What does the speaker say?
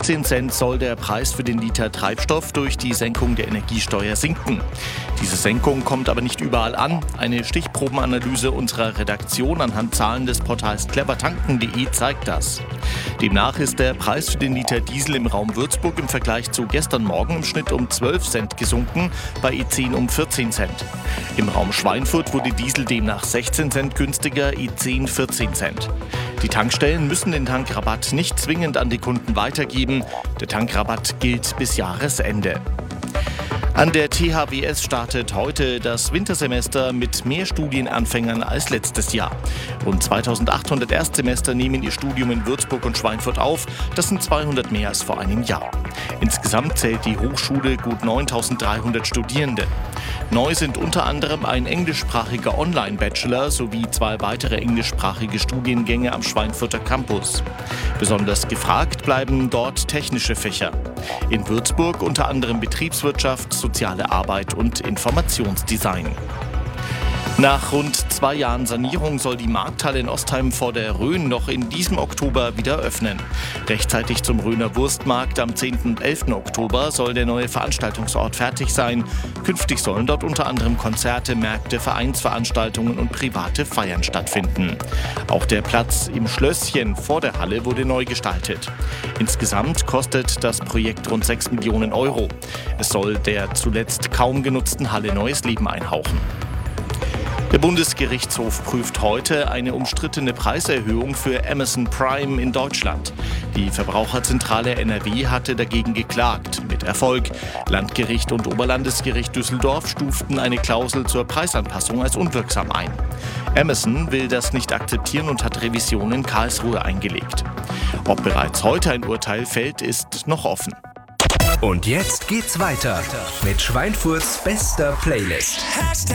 18 Cent soll der Preis für den Liter Treibstoff durch die Senkung der Energiesteuer sinken. Diese Senkung kommt aber nicht überall an. Eine Stichprobenanalyse unserer Redaktion anhand Zahlen des Portals clevertanken.de zeigt das. Demnach ist der Preis für den Liter Diesel im Raum Würzburg im Vergleich zu gestern Morgen im Schnitt um 12 Cent gesunken, bei E10 um 14 Cent. Im Raum Schweinfurt wurde Diesel demnach 16 Cent günstiger, E10 14 Cent. Die Tankstellen müssen den Tankrabatt nicht zwingend an die Kunden weitergeben. Der Tankrabatt gilt bis Jahresende. An der THWS startet heute das Wintersemester mit mehr Studienanfängern als letztes Jahr. Rund 2800 Erstsemester nehmen ihr Studium in Würzburg und Schweinfurt auf. Das sind 200 mehr als vor einem Jahr. Insgesamt zählt die Hochschule gut 9300 Studierende. Neu sind unter anderem ein englischsprachiger Online-Bachelor sowie 2 weitere englischsprachige Studiengänge am Schweinfurter Campus. Besonders gefragt bleiben dort technische Fächer. In Würzburg unter anderem Betriebswirtschaft, soziale Arbeit und Informationsdesign. Nach rund 2 Jahren Sanierung soll die Markthalle in Ostheim vor der Rhön noch in diesem Oktober wieder öffnen. Rechtzeitig zum Rhöner Wurstmarkt am 10. und 11. Oktober soll der neue Veranstaltungsort fertig sein. Künftig sollen dort unter anderem Konzerte, Märkte, Vereinsveranstaltungen und private Feiern stattfinden. Auch der Platz im Schlösschen vor der Halle wurde neu gestaltet. Insgesamt kostet das Projekt rund 6 Millionen Euro. Es soll der zuletzt kaum genutzten Halle neues Leben einhauchen. Der Bundesgerichtshof prüft heute eine umstrittene Preiserhöhung für Amazon Prime in Deutschland. Die Verbraucherzentrale NRW hatte dagegen geklagt. Mit Erfolg. Landgericht und Oberlandesgericht Düsseldorf stuften eine Klausel zur Preisanpassung als unwirksam ein. Amazon will das nicht akzeptieren und hat Revision in Karlsruhe eingelegt. Ob bereits heute ein Urteil fällt, ist noch offen. Und jetzt geht's weiter mit Schweinfurts bester Playlist.